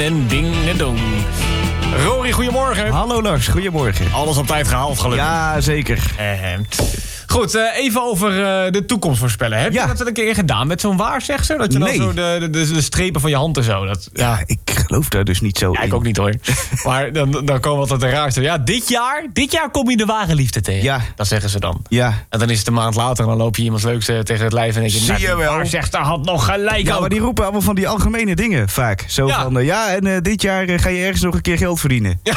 En ding en dong. Rory, goedemorgen. Hallo Lars, goedemorgen. Alles op tijd gehaald, gelukkig. Ja, zeker. Goed, even over de toekomst voorspellen. Heb je dat een keer gedaan met zo'n waarzegster? Dat je dan zo de strepen van je hand en zo... Ja, ik geloof daar dus niet zo in. Ik ook niet hoor. Maar dan komen altijd de raarste. Ja, dit jaar kom je de ware liefde tegen. Ja. Dat zeggen ze dan. Ja. En dan is het een maand later en dan loop je iemands leuks tegen het lijf en denk je... Zie je wel. Waarzegster had nog gelijk. Ja, maar die roepen allemaal van die algemene dingen vaak. Zo van, dit jaar ga je ergens nog een keer geld verdienen. Ja.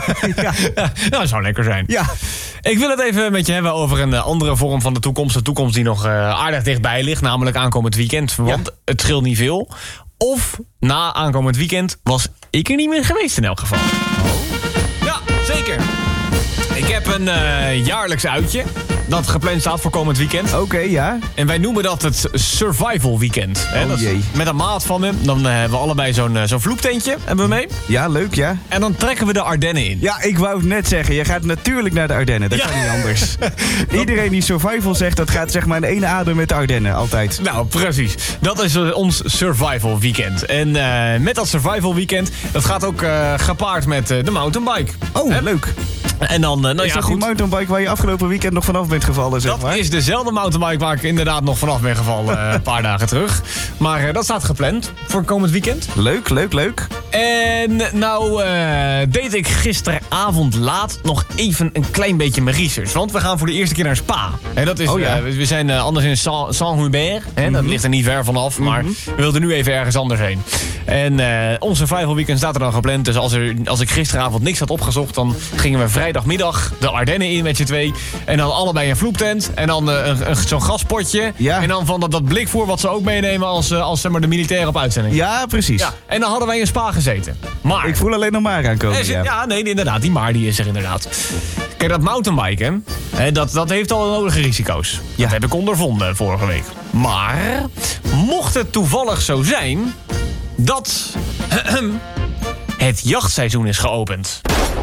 Dat zou lekker zijn. Ja. Ik wil het even met je hebben over een andere vorm van de toekomst. De toekomst die nog aardig dichtbij ligt, namelijk aankomend weekend. Want het scheelt niet veel. Of na aankomend weekend was ik er niet meer geweest in elk geval. Ja, zeker. Ik heb een jaarlijks uitje dat gepland staat voor komend weekend. Oké, ja. En wij noemen dat het Survival Weekend. Oh jee. Met een maat van me. Dan hebben we allebei zo'n vloeptentje hebben we mee. Ja, leuk, ja. En dan trekken we de Ardennen in. Ja, ik wou het net zeggen. Je gaat natuurlijk naar de Ardennen. Dat kan niet anders. Iedereen die survival zegt, dat gaat zeg maar in één adem met de Ardennen. Altijd. Nou, precies. Dat is ons Survival Weekend. En met dat Survival Weekend, dat gaat ook gepaard met de mountainbike. Oh, leuk. En dan, is dat die mountainbike waar je afgelopen weekend nog vanaf bent gevallen, zeg maar? Dat is dezelfde mountainbike waar ik inderdaad nog vanaf ben gevallen een paar dagen terug. Maar dat staat gepland voor komend weekend. Leuk, leuk, leuk. En nou deed ik gisteravond laat nog even een klein beetje mijn research. Want we gaan voor de eerste keer naar Spa. En dat is, we zijn anders in Saint-Hubert. Dat ligt er niet ver vanaf, maar we wilden nu even ergens anders heen. En ons survival weekend staat er dan gepland. Dus als ik gisteravond niks had opgezocht, dan gingen we vrijdagmiddag de Ardennen in met je twee. En dan allebei een vloeptent. En dan zo'n gaspotje. Ja. En dan van dat blikvoer wat ze ook meenemen als zeg maar, de militairen op uitzending. Ja, precies. Ja. En dan hadden wij in Spa gezeten. Maar ik voel alleen nog maar aankomen. Ja, nee, inderdaad. Die maar die is er inderdaad. Kijk, dat mountainbiken, dat heeft al nodige risico's. Ja. Dat heb ik ondervonden vorige week. Maar mocht het toevallig zo zijn dat het jachtseizoen is geopend.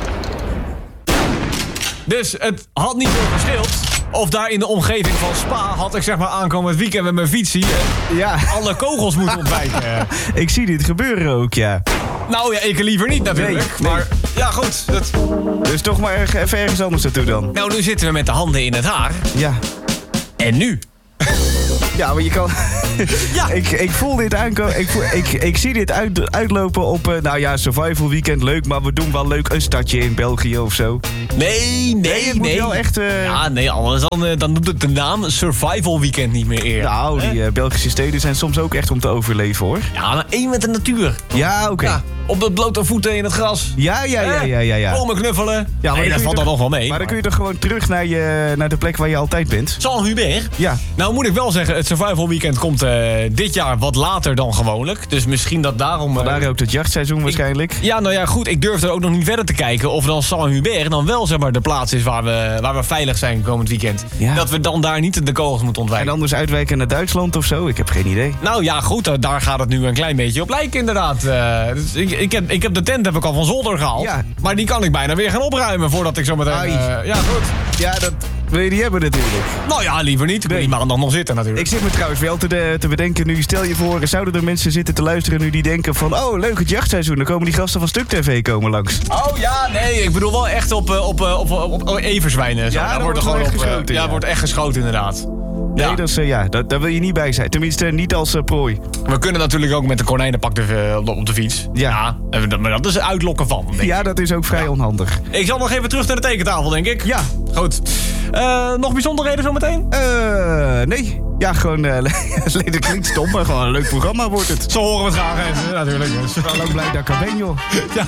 Dus het had niet veel geschild of daar in de omgeving van Spa had ik zeg maar aankomend weekend met mijn fietsie alle kogels moeten ontwijken. Ik zie dit gebeuren ook, ja. Nou ja, ik liever niet natuurlijk. Nee. Maar ja, goed. Dus toch maar even ergens anders naartoe dan. Nou, nu zitten we met de handen in het haar. Ja. En nu? Ja, maar je kan... Ja. Ik voel dit aankomen. Ik zie dit uitlopen op... survival weekend, leuk. Maar we doen wel leuk een stadje in België of zo. Nee. Het moet wel echt... Ja, nee, anders dan doet het de naam Survival Weekend niet meer eer. Nou, die Belgische steden zijn soms ook echt om te overleven, hoor. Ja, maar één met de natuur. Ja, oké. Ja, op de blote voeten in het gras. Ja. Komen knuffelen. Ja, maar dat valt dan nog wel mee. Maar dan kun je toch gewoon terug naar de plek waar je altijd bent? Saint-Hubert? Ja. Nou moet ik wel zeggen, het Survival Weekend komt dit jaar wat later dan gewoonlijk. Dus misschien dat daarom... Vandaar ook het jachtseizoen waarschijnlijk. Ja, nou ja, goed. Ik durf er ook nog niet verder te kijken of dan Saint-Hubert dan wel zeg maar de plaats is waar we veilig zijn komend weekend. Ja. Dat we dan daar niet de kogels moeten ontwijken. En anders uitwijken naar Duitsland of zo? Ik heb geen idee. Nou ja, goed. Daar gaat het nu een klein beetje op lijken inderdaad. Dus ik heb de tent al van zolder gehaald. Ja. Maar die kan ik bijna weer gaan opruimen voordat ik zo meteen... ja, goed. Ja, dat wil je die hebben natuurlijk. Nou ja, liever niet. Ik wil die maandag nog zitten natuurlijk. Ik zit me trouwens wel te bedenken nu. Stel je voor, zouden er mensen zitten te luisteren nu die denken van... Oh, leuk het jachtseizoen. Dan komen die gasten van Stuk TV komen langs. Oh ja, nee. Ik bedoel wel echt op everzwijnen. Ja, daar wordt gewoon echt geschoten. Ja, wordt echt geschoten inderdaad. Nee, ja. Daar wil je niet bij zijn. Tenminste, niet als prooi. We kunnen natuurlijk ook met de konijnenpak op de fiets. Ja. Maar dat is uitlokken van. Ja, dat is ook vrij onhandig. Ik zal nog even terug naar de tekentafel, denk ik. Ja. Goed. Nog bijzonderheden zometeen? Nee. Ja, gewoon... dat klinkt stom, maar gewoon een leuk programma wordt het. Zo horen we het graag, natuurlijk. Ik ben ook blij dat ik er ben, joh. Ja.